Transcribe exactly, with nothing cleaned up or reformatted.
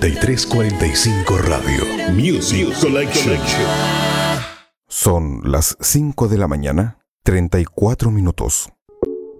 ochenta y tres cuarenta y cinco Radio. Music Collection. Son las cinco de la mañana, treinta y cuatro minutos.